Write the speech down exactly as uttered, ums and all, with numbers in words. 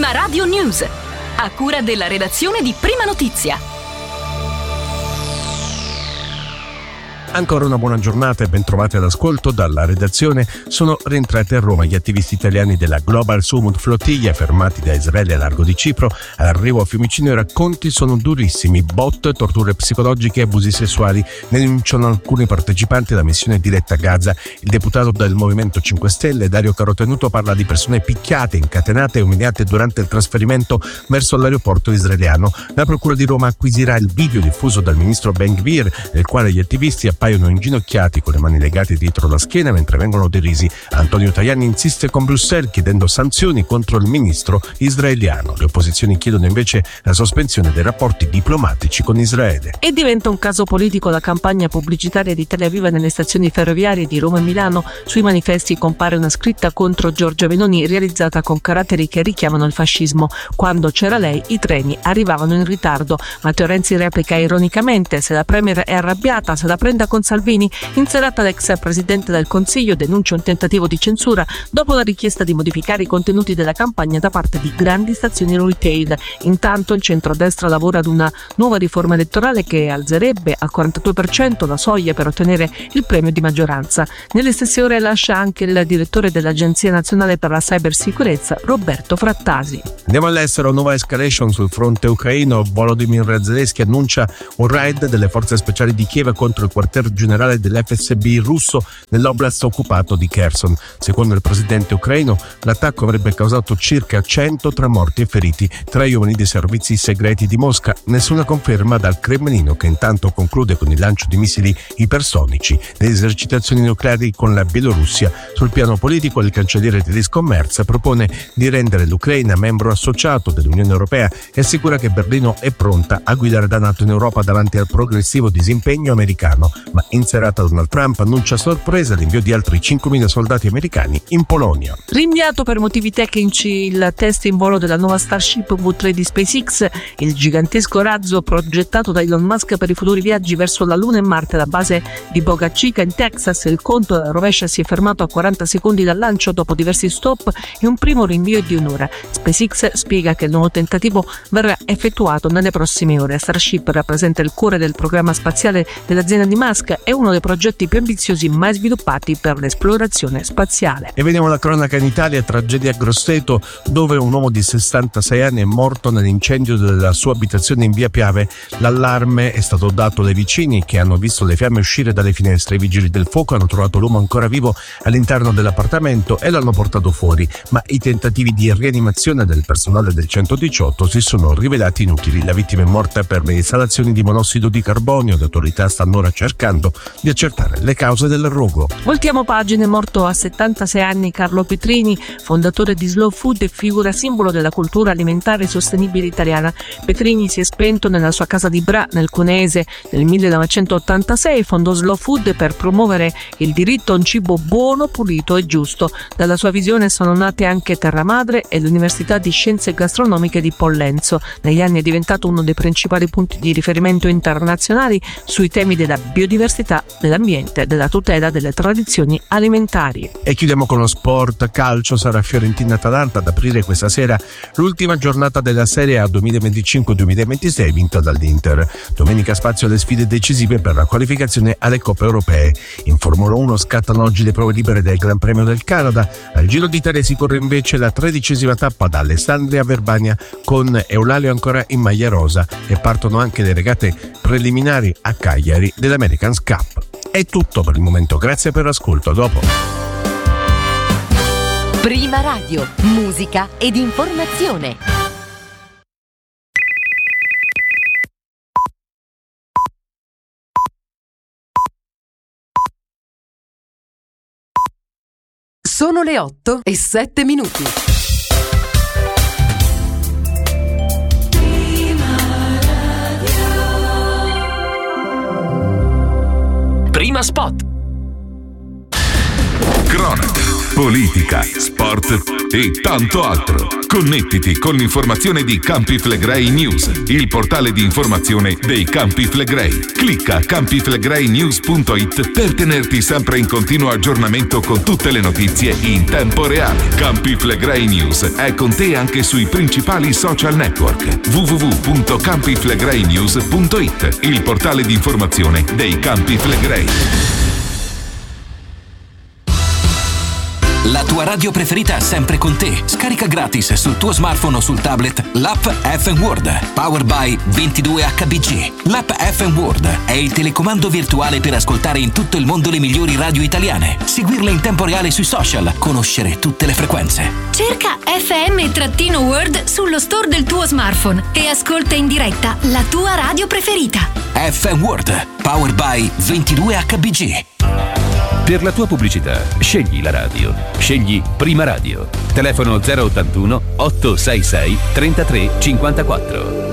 Prima Radio News, a cura della redazione di Prima Notizia. Ancora una buona giornata e ben trovati all'ascolto dalla redazione. Sono rientrati a Roma gli attivisti italiani della Global Summit Flottiglia fermati da Israele a largo di Cipro. All'arrivo a Fiumicino i racconti sono durissimi: botte, torture psicologiche e abusi sessuali. Ne denunciano alcuni partecipanti alla missione diretta a Gaza. Il deputato del Movimento cinque Stelle Dario Carotenuto parla di persone picchiate, incatenate e umiliate durante il trasferimento verso l'aeroporto israeliano. La Procura di Roma acquisirà il video diffuso dal ministro Ben Gvir, nel quale gli attivisti appaiono inginocchiati con le mani legate dietro la schiena mentre vengono derisi. Antonio Tajani insiste con Bruxelles chiedendo sanzioni contro il ministro israeliano. Le opposizioni chiedono invece la sospensione dei rapporti diplomatici con Israele. E diventa un caso politico la campagna pubblicitaria di Italia Viva nelle stazioni ferroviarie di Roma e Milano. Sui manifesti compare una scritta contro Giorgia Meloni realizzata con caratteri che richiamano il fascismo. Quando c'era lei i treni arrivavano in ritardo. Matteo Renzi replica ironicamente: se la Premier è arrabbiata se la prenda con Salvini. In serata l'ex presidente del Consiglio denuncia un tentativo di censura dopo la richiesta di modificare i contenuti della campagna da parte di grandi stazioni retail. Intanto il centrodestra lavora ad una nuova riforma elettorale che alzerebbe al quarantadue per cento la soglia per ottenere il premio di maggioranza. Nelle stesse ore lascia anche il direttore dell'Agenzia Nazionale per la Cybersicurezza Roberto Frattasi. Andiamo all'estero. Nuova escalation sul fronte ucraino. Volodymyr Zelensky annuncia un raid delle forze speciali di Kiev contro il quartier generale dell'F S B russo nell'oblast occupato di Kherson. Secondo il presidente ucraino, l'attacco avrebbe causato circa cento tra morti e feriti tra gli uomini dei servizi segreti di Mosca. Nessuna conferma dal Cremlino, che intanto conclude con il lancio di missili ipersonici. Le esercitazioni nucleari con la Bielorussia. Sul piano politico, il cancelliere tedesco Merz propone di rendere l'Ucraina membro associato dell'Unione Europea e assicura che Berlino è pronta a guidare da NATO in Europa davanti al progressivo disimpegno americano. Ma in serata Donald Trump annuncia a sorpresa l'invio di altri cinquemila soldati americani in Polonia. Rinviato per motivi tecnici il test in volo della nuova Starship V tre di SpaceX, il gigantesco razzo progettato da Elon Musk per i futuri viaggi verso la Luna e Marte alla base di Boca Chica in Texas. Il conto alla rovescia si è fermato a quaranta secondi dal lancio dopo diversi stop e un primo rinvio di un'ora. SpaceX spiega che il nuovo tentativo verrà effettuato nelle prossime ore. Starship rappresenta il cuore del programma spaziale dell'azienda di Musk. È uno dei progetti più ambiziosi mai sviluppati per l'esplorazione spaziale. E vediamo la cronaca in Italia. Tragedia a Grosseto, dove un uomo di sessantasei anni è morto nell'incendio della sua abitazione in via Piave. L'allarme è stato dato dai vicini che hanno visto le fiamme uscire dalle finestre. I vigili del fuoco hanno trovato l'uomo ancora vivo all'interno dell'appartamento e l'hanno portato fuori, ma i tentativi di rianimazione del personale del centodiciotto si sono rivelati inutili. La vittima è morta per le esalazioni di monossido di carbonio. Le autorità stanno ora cercando di accertare le cause del rogo. Voltiamo pagine. Morto a settantasei anni Carlo Petrini, fondatore di Slow Food e figura simbolo della cultura alimentare sostenibile italiana. Petrini si è spento nella sua casa di Bra, nel Cuneese. Nel millenovecentottantasei fondò Slow Food per promuovere il diritto a un cibo buono, pulito e giusto. Dalla sua visione sono nate anche Terra Madre e l'Università di Scienze Gastronomiche di Pollenzo. Negli anni è diventato uno dei principali punti di riferimento internazionali sui temi della biodiversità, dell'ambiente, della tutela delle tradizioni alimentari. E chiudiamo con lo sport calcio. Sarà Fiorentina-Atalanta ad aprire questa sera l'ultima giornata della Serie A duemilaventicinque duemilaventisei vinta dall'Inter. Domenica spazio alle sfide decisive per la qualificazione alle Coppe Europee. In Formula uno scattano oggi le prove libere del Gran Premio del Canada. Al Giro d'Italia si corre invece la tredicesima tappa da Alessandria a Verbania con Eulalio ancora in maglia rosa e partono anche le regate preliminari a Cagliari dell'Americans Cup. È tutto per il momento, grazie per l'ascolto, a dopo. Prima Radio, musica ed informazione. Sono le otto e sette minuti. Prima Spot. Cronaca. politica, sport e tanto altro. Connettiti con l'informazione di Campi Flegrei News, il portale di informazione dei Campi Flegrei. Clicca campi flegrei news punto it per tenerti sempre in continuo aggiornamento con tutte le notizie in tempo reale. Campi Flegrei News è con te anche sui principali social network. w w w punto campi flegrei news punto it, il portale di informazione dei Campi Flegrei. La tua radio preferita è sempre con te. Scarica gratis sul tuo smartphone o sul tablet l'app F M World, powered by ventidue H B G. L'app F M World è il telecomando virtuale per ascoltare in tutto il mondo le migliori radio italiane, seguirle in tempo reale sui social, conoscere tutte le frequenze. Cerca F M-World sullo store del tuo smartphone e ascolta in diretta la tua radio preferita. F M World, powered by ventidue H B G. Per la tua pubblicità, scegli la radio. Scegli Prima Radio. Telefono zero ottantuno otto sei sei trentatré cinquantaquattro.